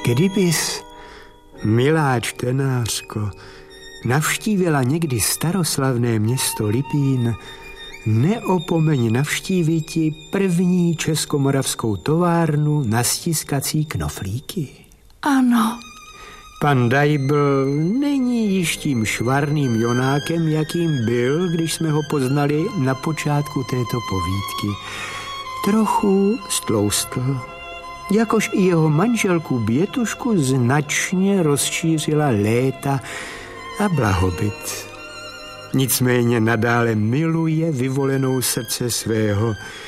Kdybys, milá čtenářko, navštívila někdy staroslavné město Lipín, neopomeň navštíviti první českomoravskou továrnu na stiskací knoflíky. Ano. Pan Dajbl není již tím švarným jonákem, jakým byl, když jsme ho poznali na počátku této povídky. Trochu stloustl, jakož i jeho manželku Bětušku značně rozšířila léta a blahobyt. Nicméně nadále miluje vyvolenou srdce svého